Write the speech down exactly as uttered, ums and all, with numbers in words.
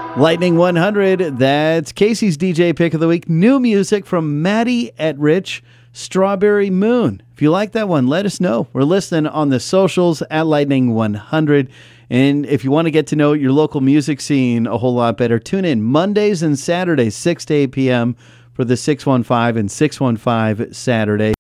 Lightning one hundred, that's Casey's D J pick of the week. New music from Maddie Etrich, Strawberry Moon. If you like that one, let us know. We're listening on the socials at Lightning one hundred. And if you want to get to know your local music scene a whole lot better, tune in Mondays and Saturdays, six to eight p.m. for the six one five and six one five Saturday.